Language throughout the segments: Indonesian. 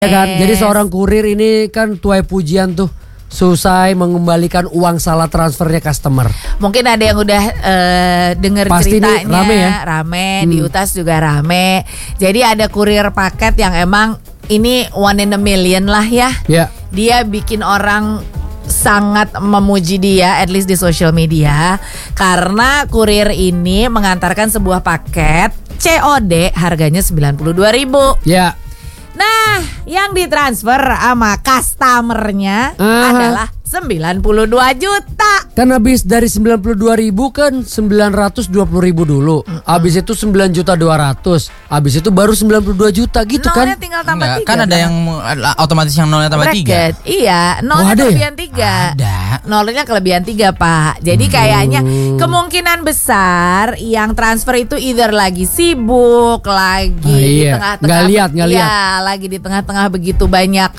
Ya kan, jadi seorang kurir ini kan tuai pujian tuh, selesai mengembalikan uang salah transfernya customer. Mungkin ada yang udah denger Pasti ceritanya, nih, rame ya? Di UTAS juga rame. Jadi ada kurir paket yang emang ini one in a million lah ya. Ya. Dia bikin orang sangat memuji dia, at least di social media, karena kurir ini mengantarkan sebuah paket COD harganya 92.000. Ya. Nah, yang ditransfer sama customernya adalah 92 juta. Kan habis dari 92.000 kan 920.000 dulu. Habis itu 9.200.000. Habis itu baru 92 juta gitu Nolnya kan. tinggal tambah 3. Kan ada yang otomatis yang nolnya tambah 3. Iya, nolnya ada ya? kelebihan 3. Ada. Nolnya kelebihan 3, Pak. Jadi kayaknya kemungkinan besar yang transfer itu either lagi sibuk, lagi di iya. tengah-tengah. Nggak lihat. Ya, lagi di tengah-tengah begitu banyak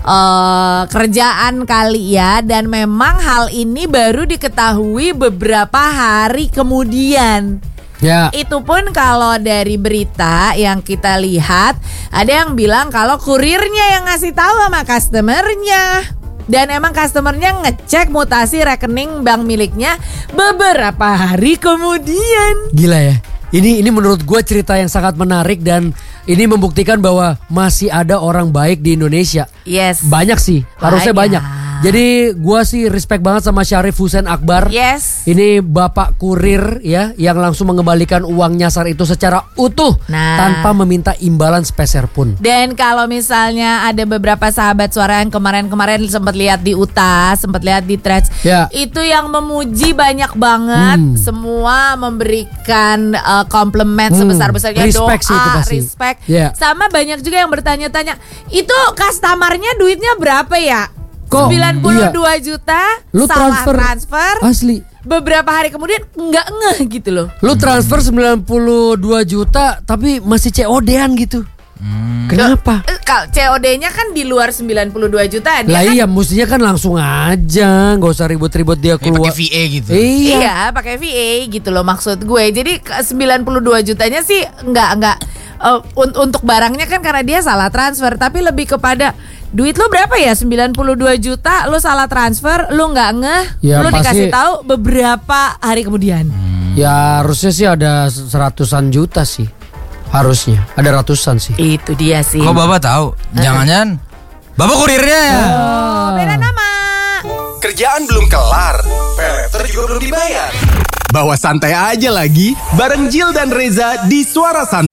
kerjaan kali ya. Dan memang hal ini baru diketahui beberapa hari kemudian. Ya. Itu pun kalau dari berita yang kita lihat, ada yang bilang kalau kurirnya yang ngasih tahu sama customernya. Dan emang customernya ngecek mutasi rekening bank miliknya beberapa hari kemudian. Gila ya. Ini menurut gue cerita yang sangat menarik dan ini membuktikan bahwa masih ada orang baik di Indonesia. Yes. Banyak sih, harusnya banyak. Jadi gue sih respect banget sama Syarif Hussein Akbar. Yes. Ini bapak kurir ya yang langsung mengembalikan uang nyasar itu secara utuh tanpa meminta imbalan sepeser pun. Dan kalau misalnya ada beberapa sahabat suara yang kemarin-kemarin sempat lihat di UTAS, sempat lihat di Threads, itu yang memuji banyak banget. Semua memberikan komplimen sebesar-besarnya, respect doa, sih itu pasti. respect. Sama banyak juga yang bertanya-tanya, itu customernya duitnya berapa ya? Kok 92 juta lu salah transfer asli. Beberapa hari kemudian nggak ngeh gitu loh. Lu transfer 92 juta tapi masih COD-an gitu. Kenapa? Kalau COD-nya kan di luar 92 juta dia lah kan, iya mestinya kan langsung aja, nggak usah ribut-ribut dia keluar. Pakai VA gitu. Iya, pakai VA gitu loh maksud gue. Jadi 92 jutanya sih nggak untuk barangnya kan karena dia salah transfer, tapi lebih kepada duit lu berapa ya? 92 juta lu salah transfer, lu nggak ngeh, ya, lu pasti dikasih tahu beberapa hari kemudian. Ya harusnya sih ada seratusan juta sih. Harusnya ada ratusan sih. Itu dia sih. Kok Bapak tahu? Jangan-jangan Bapak kurirnya ya? Beda nama. Kerjaan belum kelar, paylater juga belum dibayar. Bawa santai aja lagi bareng Jill dan Reza di Suara Santai.